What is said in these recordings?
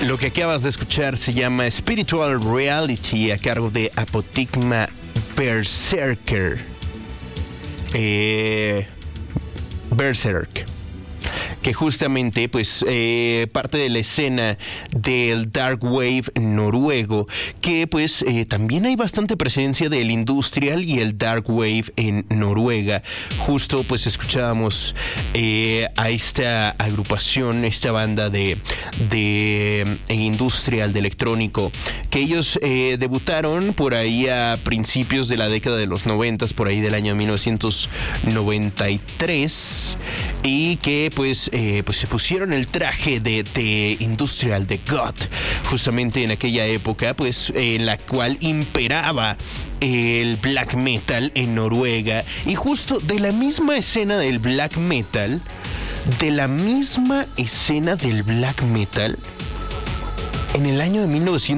Lo que acabas de escuchar se llama Spiritual Reality a cargo de Apotigma Berserker. Berserk. Que justamente pues parte de la escena del dark wave noruego, que pues también hay bastante presencia del industrial y el dark wave en Noruega. Justo pues escuchábamos a esta agrupación, esta banda de industrial, de electrónico, que ellos debutaron por ahí a principios de la década de los 90, por ahí del año 1993, y que pues se pusieron el traje de industrial, de goth, justamente en aquella época, pues en la cual imperaba el black metal en Noruega. Y justo de la misma escena del black metal, en el año de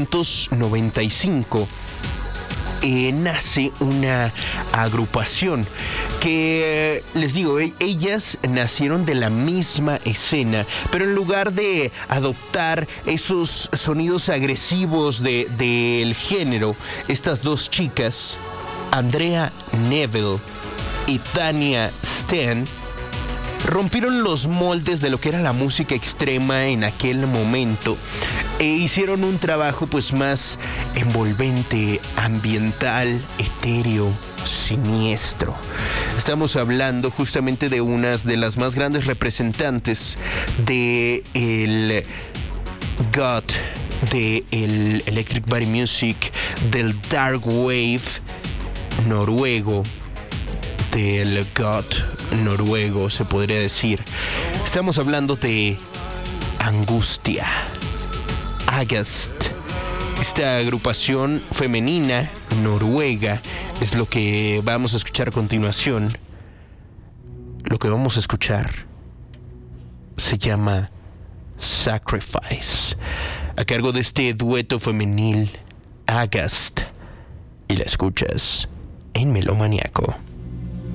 1995 nace una agrupación que, les digo, ellas nacieron de la misma escena, pero en lugar de adoptar esos sonidos agresivos del género, estas dos chicas, Andrea Neville y Tania Sten, rompieron los moldes de lo que era la música extrema en aquel momento e hicieron un trabajo pues más envolvente, ambiental, etéreo, siniestro. Estamos hablando justamente de unas de las más grandes representantes de el goth, de el electric body music, del dark wave noruego, del goth noruego, se podría decir. Estamos hablando de Angustia, Agast. Esta agrupación femenina noruega es lo que vamos a escuchar a continuación. Lo que vamos a escuchar se llama Sacrifice, a cargo de este dueto femenil, Agast, y la escuchas en Melómaniaco.